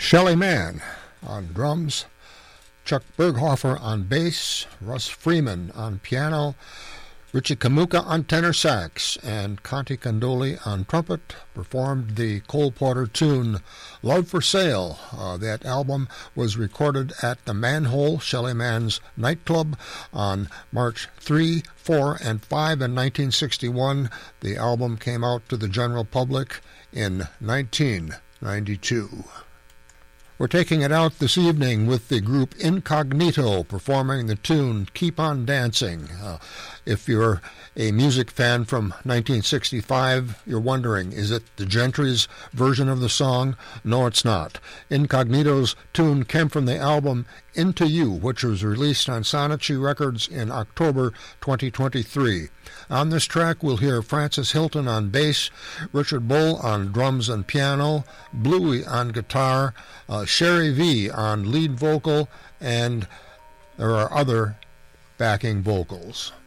Shelly Manne on drums, Chuck Berghofer on bass, Russ Freeman on piano, Richie Kamuka on tenor sax, and Conte Candoli on trumpet performed the Cole Porter tune Love for Sale. That album was recorded at the Manhole, Shelly Manne's nightclub, on March 3, 4, and 5 in 1961. The album came out to the general public in 1992. We're taking it out this evening with the group Incognito performing the tune Keep on Dancing. If you're a music fan from 1965, you're wondering, is it the Gentry's version of the song? No, it's not. Incognito's tune came from the album Into You, which was released on Sonichi Records in October 2023. On this track, we'll hear Francis Hilton on bass, Richard Bull on drums and piano, Bluey on guitar, Sherry V on lead vocal, and there are other backing vocals.